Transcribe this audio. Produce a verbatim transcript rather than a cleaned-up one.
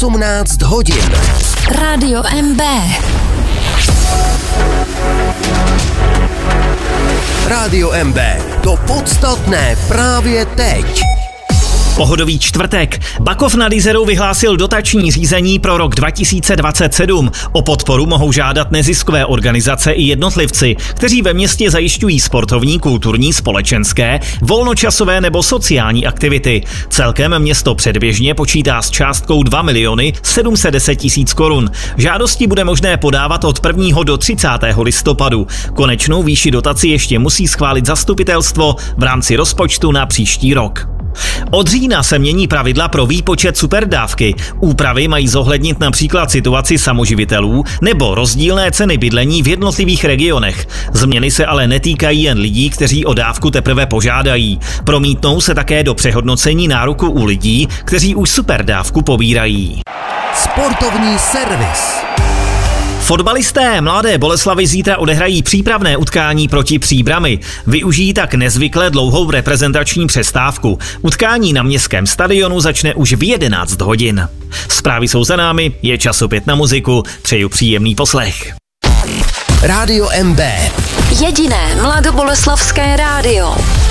osmnáct hodin. Rádio M B. Rádio M B. To podstatné právě teď. Pohodový čtvrtek. Bakov nad Jizerou vyhlásil dotační řízení pro rok dva tisíce dvacet sedm. O podporu mohou žádat neziskové organizace i jednotlivci, kteří ve městě zajišťují sportovní, kulturní, společenské, volnočasové nebo sociální aktivity. Celkem město předběžně počítá s částkou dva miliony sedm set deset tisíc korun. Žádosti bude možné podávat od prvního do třicátého listopadu. Konečnou výši dotaci ještě musí schválit zastupitelstvo v rámci rozpočtu na příští rok. Od října se mění pravidla pro výpočet superdávky. Úpravy mají zohlednit například situaci samoživitelů nebo rozdílné ceny bydlení v jednotlivých regionech. Změny se ale netýkají jen lidí, kteří o dávku teprve požádají. Promítnou se také do přehodnocení nároku u lidí, kteří už superdávku pobírají. Sportovní servis. Fotbalisté Mladé Boleslavi zítra odehrají přípravné utkání proti Příbrami. Využijí tak nezvykle dlouhou reprezentační přestávku. Utkání na městském stadionu začne už v jedenáct hodin. Zprávy jsou za námi, je čas opět na muziku. Přeju příjemný poslech. Rádio M B. Jediné mladoboleslavské rádio.